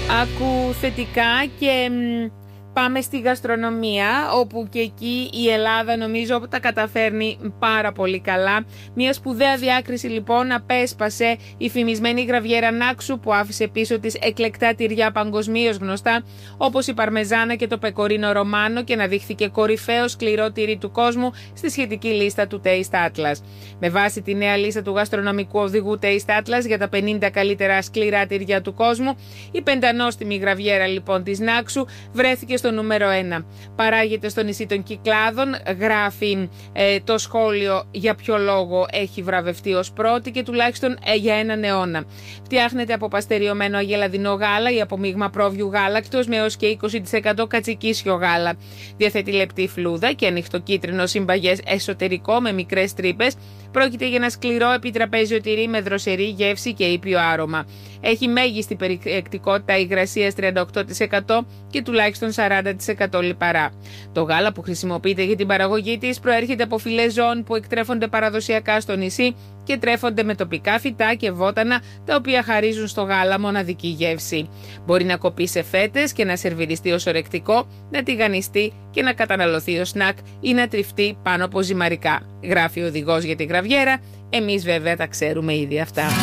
Άκου θετικά και πάμε στη γαστρονομία, όπου και εκεί η Ελλάδα νομίζω τα καταφέρνει πάρα πολύ καλά. Μια σπουδαία διάκριση λοιπόν απέσπασε η φημισμένη γραβιέρα Νάξου, που άφησε πίσω της εκλεκτά τυριά παγκοσμίως γνωστά όπως η Παρμεζάνα και το Πεκορίνο Ρωμάνο, και αναδείχθηκε κορυφαίο σκληρό τυρί του κόσμου στη σχετική λίστα του Taste Atlas. Με βάση τη νέα λίστα του γαστρονομικού οδηγού Taste Atlas για τα 50 καλύτερα σκληρά τυριά του κόσμου, η πεντανόστιμη γραβιέρα λοιπόν της Νάξου βρέθηκε στο νούμερο 1. Παράγεται στο νησί των Κυκλάδων, γράφει το σχόλιο για ποιο λόγο έχει βραβευτεί ως πρώτη και τουλάχιστον για έναν αιώνα. Φτιάχνεται από παστεριωμένο αγελαδινό γάλα ή από μείγμα πρόβιου γάλακτος με έως και 20% κατσικίσιο γάλα. Διαθέτει λεπτή φλούδα και ανοιχτοκίτρινο συμπαγές εσωτερικό με μικρές τρύπες. Πρόκειται για ένα σκληρό επιτραπέζιο τυρί με δροσερή γεύση και ήπιο άρωμα. Έχει μέγιστη περιεκτικότητα υγρασίας 38% και τουλάχιστον 40% λιπαρά. Το γάλα που χρησιμοποιείται για την παραγωγή της προέρχεται από φυλές ζώων που εκτρέφονται παραδοσιακά στο νησί και τρέφονται με τοπικά φυτά και βότανα, τα οποία χαρίζουν στο γάλα μοναδική γεύση. Μπορεί να κοπεί σε φέτες και να σερβιριστεί ως ορεκτικό, να τηγανιστεί και να καταναλωθεί ως σνακ ή να τριφτεί πάνω από ζυμαρικά. Γράφει ο οδηγός για τη γραβιέρα. Εμείς βέβαια τα ξέρουμε ήδη αυτά.